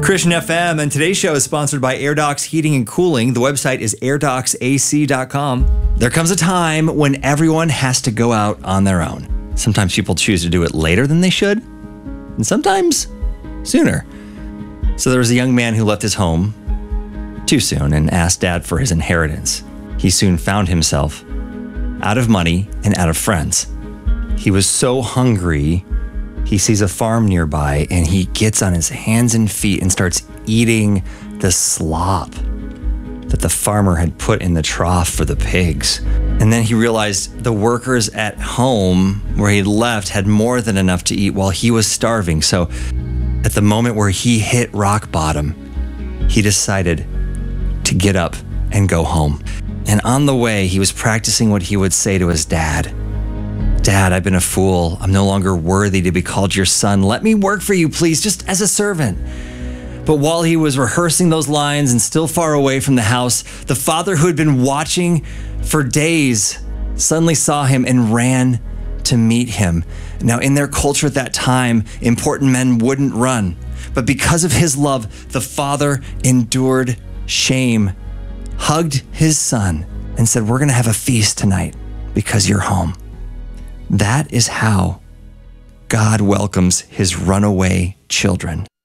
Christian FM, and today's show is sponsored by AirDocs Heating and Cooling. The website is airdocsac.com. There comes a time when everyone has to go out on their own. Sometimes people choose to do it later than they should, and sometimes sooner. So there was a young man who left his home too soon and asked Dad for his inheritance. He soon found himself out of money and out of friends. He was so hungry, he sees a farm nearby and he gets on his hands and feet and starts eating the slop that the farmer had put in the trough for the pigs. And then he realized the workers at home where he left had more than enough to eat while he was starving. So at the moment where he hit rock bottom, he decided to get up and go home. And on the way, he was practicing what he would say to his dad. Dad, I've been a fool. I'm no longer worthy to be called your son. Let me work for you, please, just as a servant. But while he was rehearsing those lines and still far away from the house, the father who had been watching for days suddenly saw him and ran to meet him. Now, in their culture at that time, important men wouldn't run. But because of his love, the father endured shame, hugged his son, and said, we're going to have a feast tonight because you're home. That is how God welcomes his runaway children.